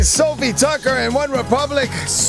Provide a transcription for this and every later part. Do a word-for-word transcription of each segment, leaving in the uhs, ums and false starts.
Sophie Tucker and One Republic,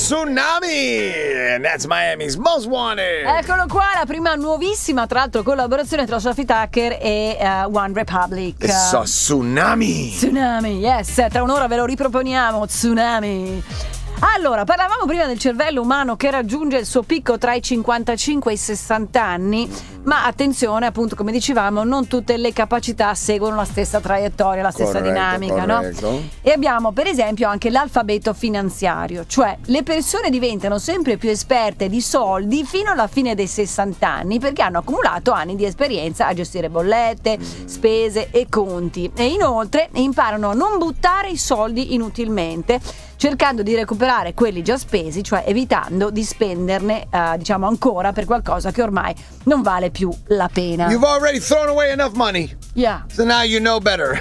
Tsunami, and that's Miami's Most Wanted. Eccolo qua, la prima nuovissima, tra l'altro, collaborazione tra Sophie Tucker e uh, One Republic. So, Tsunami. Tsunami, yes, tra un'ora ve lo riproponiamo, Tsunami. Allora, parlavamo prima del cervello umano che raggiunge il suo picco tra i cinquantacinque e i sessanta anni, ma attenzione, appunto, come dicevamo, non tutte le capacità seguono la stessa traiettoria, la stessa Corretto, dinamica, corretto. no? E abbiamo per esempio anche l'alfabeto finanziario, cioè le persone diventano sempre più esperte di soldi fino alla fine dei sessanta anni perché hanno accumulato anni di esperienza a gestire bollette, spese e conti, e inoltre imparano a non buttare i soldi inutilmente, cercando di recuperare quelli già spesi, cioè evitando di spenderne uh, diciamo ancora per qualcosa che ormai non vale più la pena. You've already thrown away enough money. Yeah. So now you know better.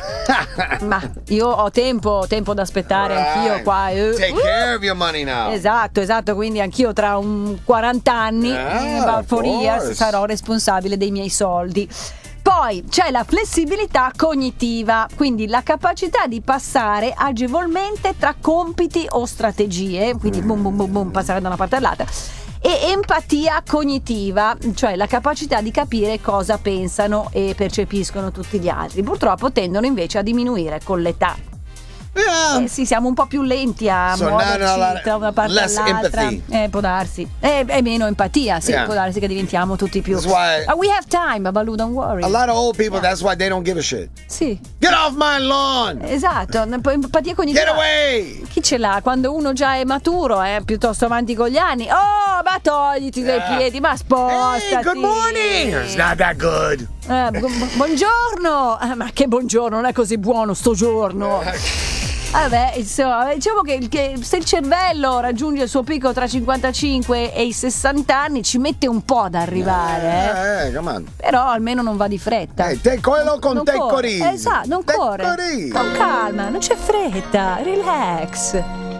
Ma io ho tempo, tempo da aspettare, Right. anch'io qua. eh. Take Uh. care of your money now. Esatto, esatto, quindi anch'io tra un quaranta anni, Yeah, in about four of years, course. sarò responsabile dei miei soldi. Poi c'è la flessibilità cognitiva, quindi la capacità di passare agevolmente tra compiti o strategie, quindi boom boom boom boom, passare da una parte all'altra. E empatia cognitiva, cioè la capacità di capire cosa pensano e percepiscono tutti gli altri. Purtroppo tendono invece a diminuire con l'età. Yeah. Eh sì, siamo un po' più lenti a So muoverci not a lot- tra una parte less all'altra. empathy. Eh, può darsi. E eh, meno empatia, sì, Yeah. può darsi che diventiamo tutti più. That's why- Uh, we have time, Babaloo, don't worry. A lot of old people, that's why they don't give a shit. Sì, Get off my lawn! esatto. Poi empatia cognitiva. Get away! Chi ce l'ha? Quando uno già è maturo, è piuttosto avanti con gli anni. Oh, ma togliti dai Yeah. piedi, ma spostati. Hey, good morning! It's not that good. Eh, bu- bu- buongiorno. Eh, ma che buongiorno, non è così buono sto giorno. Vabbè, insomma, diciamo che, che se il cervello raggiunge il suo picco tra i cinquantacinque e i sessanta anni ci mette un po' ad arrivare, eh. Eh, eh, come on. Però almeno non va di fretta. Hey, te quello con Non te corre. corri. Esatto, non Te corre. corri. Con calma, non c'è fretta, relax.